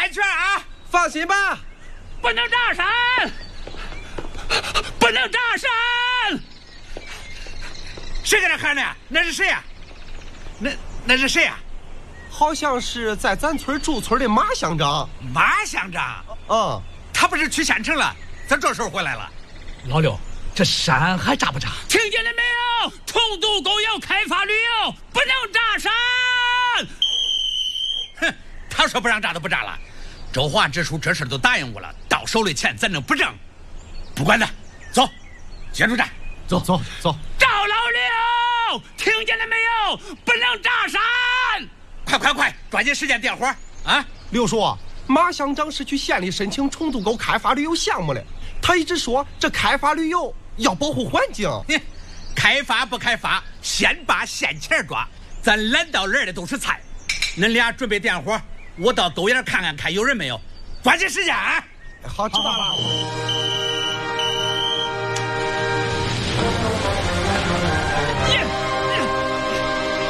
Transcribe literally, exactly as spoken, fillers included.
安全啊！ 放心吧， 不能炸山，不能炸山。 谁搁那喊呢？那是谁呀、啊？那那是谁呀、啊？ 好像是在咱村驻村的马乡长。 马乡长？ 嗯， 他不是去县城了，咋这时候回来了？ 老刘，这山还炸不炸？听见了没有？重度公有开发旅游，不能炸山。 哼，他说不让炸就不炸了。周华支书这事都答应我了，到手的钱咱能不挣？不管他，走，接住站， 走走走。 赵老刘，听见了没有？不能炸山！ 快快快，抓紧时间点火啊！ 刘叔，马乡长是去县里申请重度沟开发旅游项目了。他一直说这开发旅游要保护环境。 开发不开发，先把现钱抓。咱揽到人的都是菜。恁俩准备点火，我到沟沿看看看有人没有。抓紧时间啊！ 好，知道了。